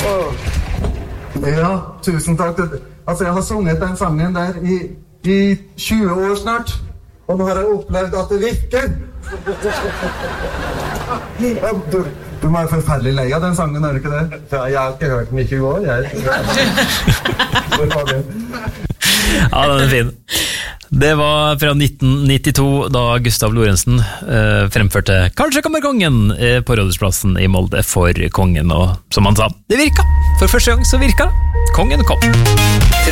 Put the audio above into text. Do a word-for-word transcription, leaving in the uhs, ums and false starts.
Ja, tusen takk. Altså, jeg har sunget den sangen der i, i tjue år snart, og nå har jeg opplevd at det virker. Ja, du, du må være forferdelig lei av den sangen, er du ikke det? Ja, jeg har ikke hørt den i tjue år, jeg. Ja, den er fin. Det var fra nitten nittito, da Gustav Lorentzen eh, fremførte «Kanskje kommer kongen» eh, på Rådhusplassen i Molde for kongen, og som han sa, det virka. For første gang så virka det. Kongen kom.